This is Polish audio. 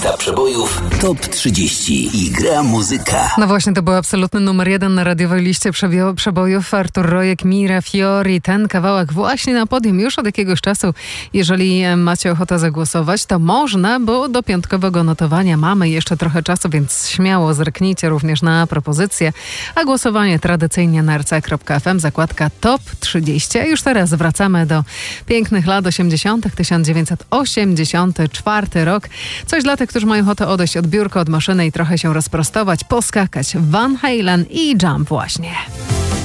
Lista przebojów TOP 30 i gra muzyka. No właśnie, to był absolutny numer 1 na radiowej liście przebojów. Artur Rojek, Mira Fiori. Ten kawałek właśnie na podium już od jakiegoś czasu. Jeżeli macie ochotę zagłosować, to można, bo do piątkowego notowania mamy jeszcze trochę czasu, więc śmiało zerknijcie również na propozycje. A głosowanie tradycyjnie na rc.fm, zakładka TOP 30. A już teraz wracamy do pięknych lat 80. 1984 rok. Coś dla tych, którzy mają ochotę odejść od biurka, od maszyny i trochę się rozprostować, poskakać. Van Halen i Jump właśnie.